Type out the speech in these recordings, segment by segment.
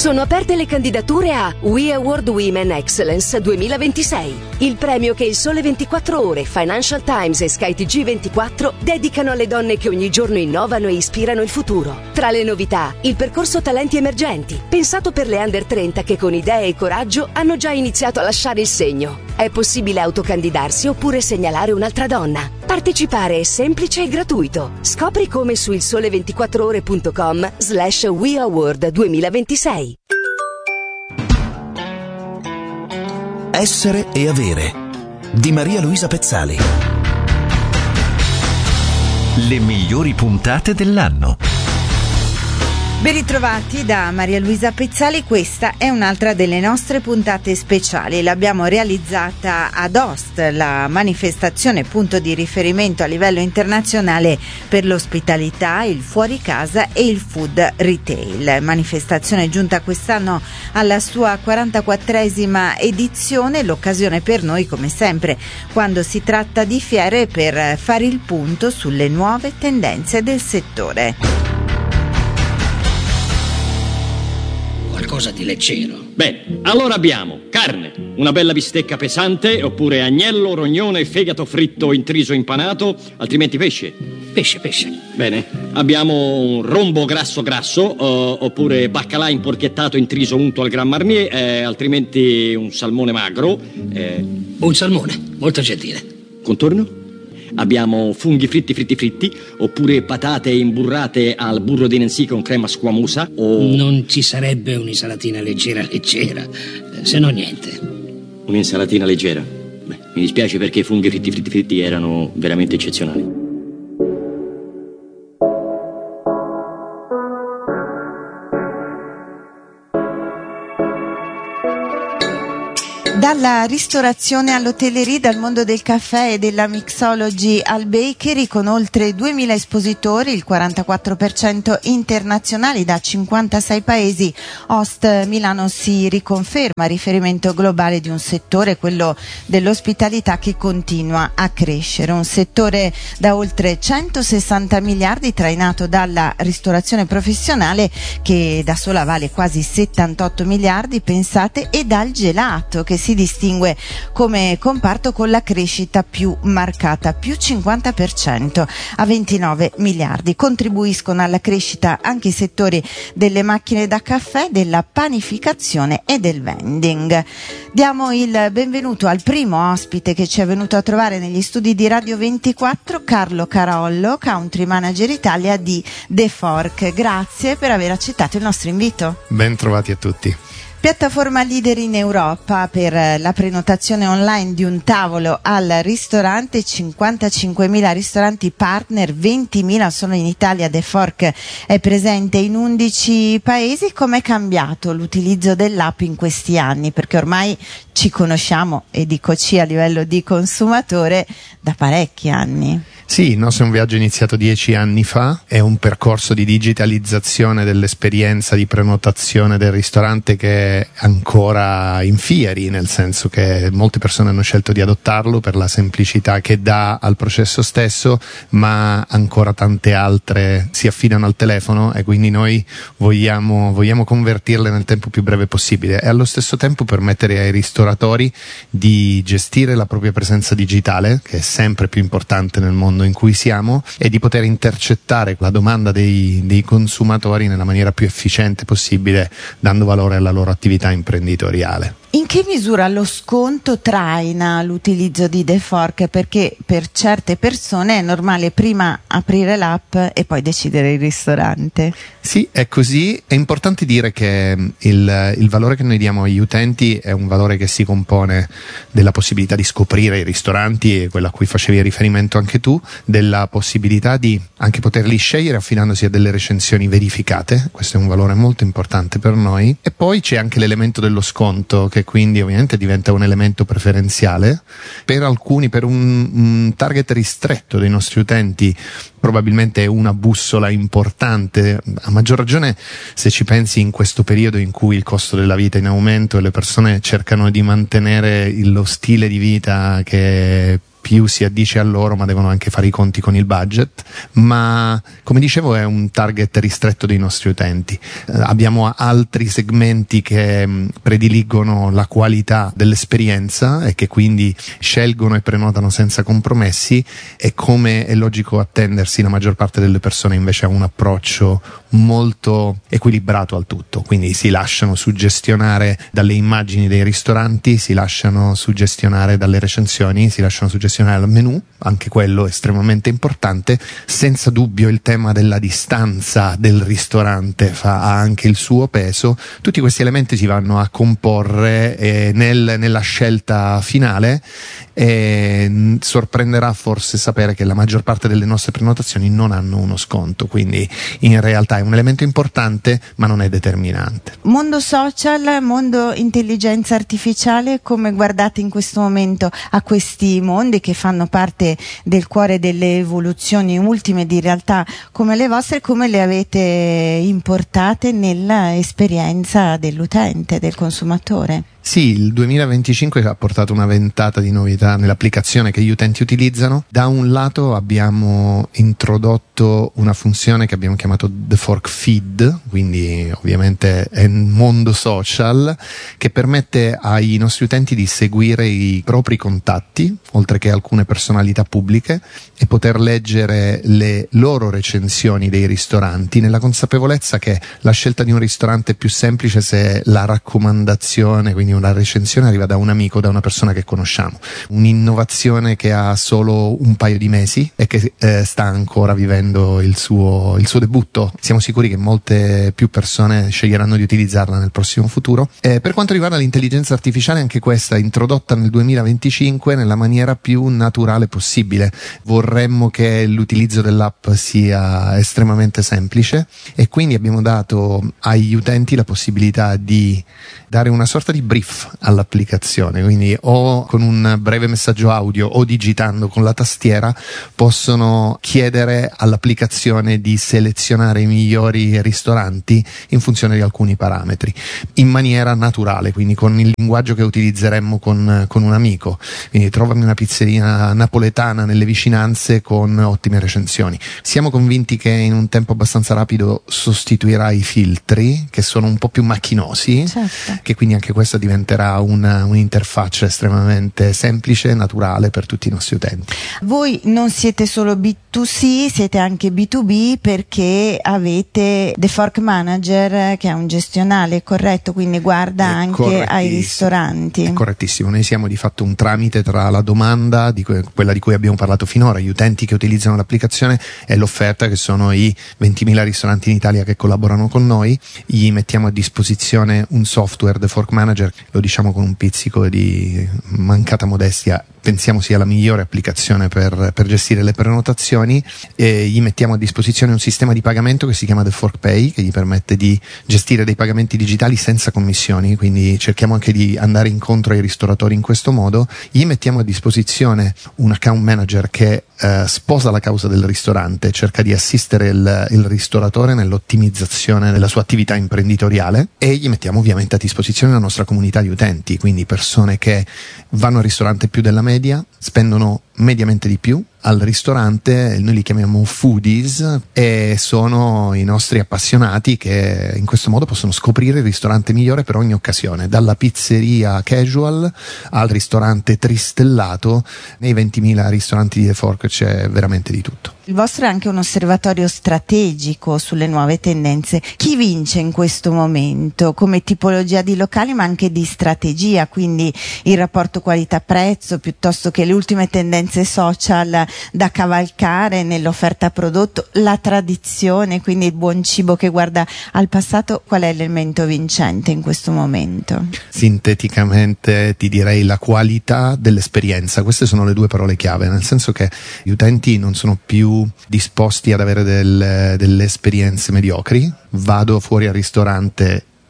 Sono aperte le candidature a We Award Women Excellence 2026, il premio che il Sole 24 Ore, Financial Times e Sky TG24 dedicano alle donne che ogni giorno innovano e ispirano il futuro. Tra le novità, il percorso Talenti Emergenti, pensato per le under 30 che con idee e coraggio hanno già iniziato a lasciare il segno. È possibile autocandidarsi oppure segnalare un'altra donna. Partecipare è semplice e gratuito. Scopri come su ilsole24ore.com/We Award 2026. Essere e avere di Maria Luisa Pezzali. Le migliori puntate dell'anno. Ben ritrovati da Maria Luisa Pezzali, questa è un'altra delle nostre puntate speciali. L'abbiamo realizzata ad Host, la manifestazione punto di riferimento a livello internazionale per l'ospitalità, il fuori casa e il food retail. Manifestazione giunta quest'anno alla sua 44esima edizione, l'occasione per noi come sempre quando si tratta di fiere per fare il punto sulle nuove tendenze del settore. Qualcosa di leggero. Bene, allora abbiamo carne, una bella bistecca pesante, oppure agnello, rognone, fegato fritto, intriso impanato, altrimenti pesce. Pesce. Bene, abbiamo un rombo grasso, oppure baccalà imporchettato intriso unto al Grand Marnier, altrimenti un salmone magro. Un salmone, molto gentile. Contorno? Abbiamo funghi fritti, oppure patate imburrate al burro di Nancy con crema squamosa o... Non ci sarebbe un'insalatina leggera, se no niente. Un'insalatina leggera? Beh, mi dispiace perché i funghi fritti erano veramente eccezionali. Dalla ristorazione all'hotellerie, dal mondo del caffè e della mixology al bakery, con oltre 2000 espositori, il 44% internazionali da 56 paesi, Host Milano si riconferma riferimento globale di un settore, quello dell'ospitalità, che continua a crescere. Un settore da oltre 160 miliardi trainato dalla ristorazione professionale, che da sola vale quasi 78 miliardi, pensate, e dal gelato, che si distingue come comparto con la crescita più marcata, più 50% a 29 miliardi. Contribuiscono alla crescita anche i settori delle macchine da caffè, della panificazione e del vending. Diamo il benvenuto al primo ospite che ci è venuto a trovare negli studi di Radio 24, Carlo Carollo, Country Manager Italia di The Fork. Grazie per aver accettato il nostro invito. Ben trovati a tutti. Piattaforma leader in Europa per la prenotazione online di un tavolo al ristorante, 55.000 ristoranti partner, 20.000 sono in Italia. The Fork è presente in 11 paesi. Com'è cambiato l'utilizzo dell'app in questi anni? Perché ormai ci conosciamo, e dico ci a livello di consumatore, da parecchi anni. Sì, il nostro è un viaggio iniziato 10 anni fa, è un percorso di digitalizzazione dell'esperienza di prenotazione del ristorante che è ancora in fieri, nel senso che molte persone hanno scelto di adottarlo per la semplicità che dà al processo stesso, ma ancora tante altre si affidano al telefono, e quindi noi vogliamo convertirle nel tempo più breve possibile e allo stesso tempo permettere ai ristoratori di gestire la propria presenza digitale, che è sempre più importante nel mondo in cui siamo, e di poter intercettare la domanda dei consumatori nella maniera più efficiente possibile, dando valore alla loro attività imprenditoriale. In che misura lo sconto traina l'utilizzo di The Fork? Perché per certe persone è normale prima aprire l'app e poi decidere il ristorante. Sì, è così. È importante dire che il valore che noi diamo agli utenti è un valore che si compone della possibilità di scoprire i ristoranti, e quello a cui facevi riferimento anche tu, della possibilità di anche poterli scegliere affidandosi a delle recensioni verificate. Questo è un valore molto importante per noi. E poi c'è anche l'elemento dello sconto, che quindi ovviamente diventa un elemento preferenziale per alcuni, per un target ristretto dei nostri utenti. Probabilmente è una bussola importante, a maggior ragione se ci pensi in questo periodo in cui il costo della vita è in aumento e le persone cercano di mantenere lo stile di vita che più si addice a loro, ma devono anche fare i conti con il budget. Ma come dicevo, è un target ristretto dei nostri utenti. Abbiamo altri segmenti che prediligono la qualità dell'esperienza e che quindi scelgono e prenotano senza compromessi, e come è logico attendersi, la maggior parte delle persone invece ha un approccio molto equilibrato al tutto, quindi si lasciano suggestionare dalle immagini dei ristoranti, si lasciano suggestionare dalle recensioni, si lasciano suggestionare dal menù, anche quello estremamente importante. Senza dubbio il tema della distanza del ristorante ha anche il suo peso. Tutti questi elementi si vanno a comporre nella scelta finale, e sorprenderà forse sapere che la maggior parte delle nostre prenotazioni non hanno uno sconto, quindi in realtà è un elemento importante ma non è determinante. Mondo social, mondo intelligenza artificiale, come guardate in questo momento a questi mondi che fanno parte del cuore delle evoluzioni ultime di realtà come le vostre, come le avete importate nella esperienza dell'utente, del consumatore? Sì, il 2025 ha portato una ventata di novità nell'applicazione che gli utenti utilizzano. Da un lato abbiamo introdotto una funzione che abbiamo chiamato The Fork Feed, quindi ovviamente è un mondo social, che permette ai nostri utenti di seguire i propri contatti, oltre che alcune personalità pubbliche, e poter leggere le loro recensioni dei ristoranti, nella consapevolezza che la scelta di un ristorante è più semplice se la raccomandazione, quindi una recensione, arriva da un amico, da una persona che conosciamo. Un'innovazione che ha solo un paio di mesi e che sta ancora vivendo il suo debutto. Siamo sicuri che molte più persone sceglieranno di utilizzarla nel prossimo futuro. Per quanto riguarda l'intelligenza artificiale, anche questa introdotta nel 2025 nella maniera più naturale possibile. Vorremmo che l'utilizzo dell'app sia estremamente semplice, e quindi abbiamo dato agli utenti la possibilità di dare una sorta di brief all'applicazione, quindi o con un breve messaggio audio o digitando con la tastiera possono chiedere all'applicazione di selezionare i migliori ristoranti in funzione di alcuni parametri, in maniera naturale, quindi con il linguaggio che utilizzeremmo con un amico. Quindi trovami una pizzeria napoletana nelle vicinanze con ottime recensioni. Siamo convinti che in un tempo abbastanza rapido sostituirà i filtri, che sono un po' più macchinosi, certo, che quindi anche questa diventerà un'interfaccia estremamente semplice e naturale per tutti i nostri utenti. Voi non siete solo B2C, siete anche B2B, perché avete The Fork Manager, che è un gestionale, corretto? Quindi guarda anche ai ristoranti. È correttissimo, noi siamo di fatto un tramite tra la domanda, quella di cui abbiamo parlato finora, gli utenti che utilizzano l'applicazione, e l'offerta, che sono i 20.000 ristoranti in Italia che collaborano con noi. Gli mettiamo a disposizione un software, The Fork Manager, lo diciamo con un pizzico di mancata modestia, pensiamo sia la migliore applicazione per gestire le prenotazioni, e gli mettiamo a disposizione un sistema di pagamento che si chiama The Fork Pay, che gli permette di gestire dei pagamenti digitali senza commissioni, quindi cerchiamo anche di andare incontro ai ristoratori in questo modo. Gli mettiamo a disposizione un account manager che sposa la causa del ristorante, cerca di assistere il ristoratore nell'ottimizzazione della sua attività imprenditoriale, e gli mettiamo ovviamente a disposizione la nostra comunità di utenti, quindi persone che vanno al ristorante più della media, spendono mediamente di più al ristorante, noi li chiamiamo foodies, e sono i nostri appassionati che in questo modo possono scoprire il ristorante migliore per ogni occasione, dalla pizzeria casual al ristorante tristellato. Nei 20.000 ristoranti di The Fork c'è veramente di tutto. Il vostro è anche un osservatorio strategico sulle nuove tendenze. Chi vince in questo momento come tipologia di locali, ma anche di strategia, quindi il rapporto qualità-prezzo piuttosto che le ultime tendenze social da cavalcare nell'offerta prodotto, la tradizione, quindi il buon cibo che guarda al passato? Qual è l'elemento vincente in questo momento? Sinteticamente ti direi la qualità dell'esperienza. Queste sono le due parole chiave, nel senso che gli utenti non sono più disposti ad avere delle esperienze mediocri. Vado fuori al ristorante,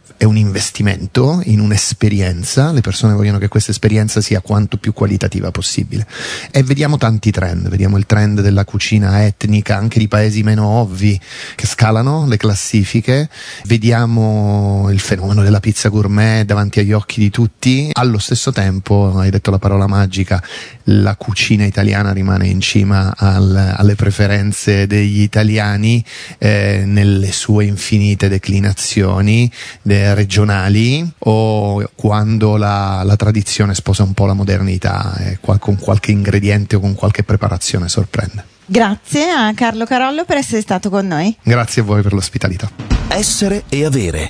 è un investimento in un'esperienza, le persone vogliono che questa esperienza sia quanto più qualitativa possibile, e vediamo tanti trend, vediamo il trend della cucina etnica anche di paesi meno ovvi che scalano le classifiche, vediamo il fenomeno della pizza gourmet davanti agli occhi di tutti. Allo stesso tempo, hai detto la parola magica, la cucina italiana rimane in cima alle preferenze degli italiani nelle sue infinite declinazioni regionali, o quando la tradizione sposa un po' la modernità con qualche ingrediente o con qualche preparazione sorprende. Grazie a Carlo Carollo per essere stato con noi. Grazie a voi per l'ospitalità. Essere e avere.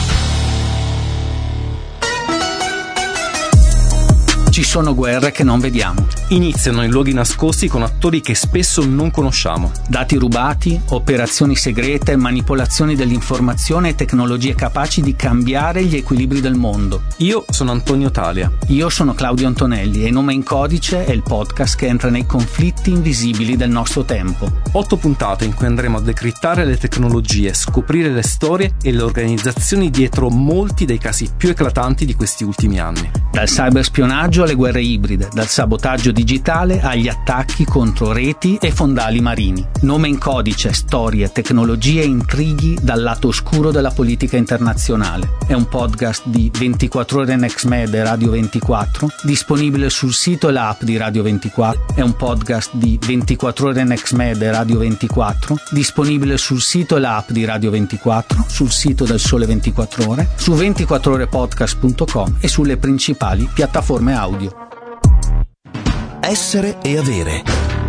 Ci sono guerre che non vediamo. Iniziano in luoghi nascosti con attori che spesso non conosciamo. Dati rubati, operazioni segrete, manipolazioni dell'informazione e tecnologie capaci di cambiare gli equilibri del mondo. Io sono Antonio Talia. Io sono Claudio Antonelli e Nome in Codice è il podcast che entra nei conflitti invisibili del nostro tempo. 8 puntate in cui andremo a decrittare le tecnologie, scoprire le storie e le organizzazioni dietro molti dei casi più eclatanti di questi ultimi anni. Dal cyberspionaggio alle guerre ibride, dal sabotaggio digitale agli attacchi contro reti e fondali marini. Nome in Codice, storie, tecnologie e intrighi dal lato oscuro della politica internazionale. È un podcast di 24 ore NextMed e Radio 24, disponibile sul sito e l'app di Radio 24. È un podcast di 24 ore NextMed e Radio 24, disponibile sul sito e l'app di Radio 24, sul sito del Sole 24 Ore, su 24orepodcast.com e sulle principali piattaforme audio. Essere e avere.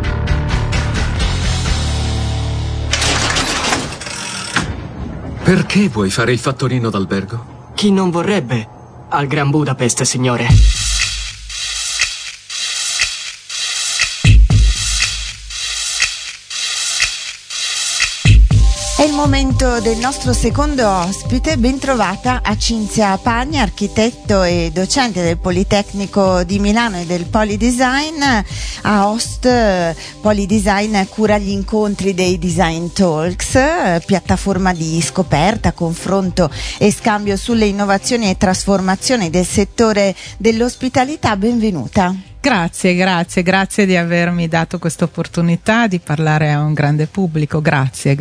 Perché vuoi fare il fattorino d'albergo? Chi non vorrebbe? Al Gran Budapest, signore. È il momento del nostro secondo ospite. Ben trovata a Cinzia Pagna, architetto e docente del Politecnico di Milano e del Polidesign. A Host Polidesign cura gli incontri dei Design Talks, piattaforma di scoperta, confronto e scambio sulle innovazioni e trasformazioni del settore dell'ospitalità. Benvenuta. Grazie di avermi dato questa opportunità di parlare a un grande pubblico. Grazie.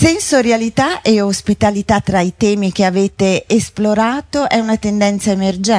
Sensorialità e ospitalità tra i temi che avete esplorato è una tendenza emergente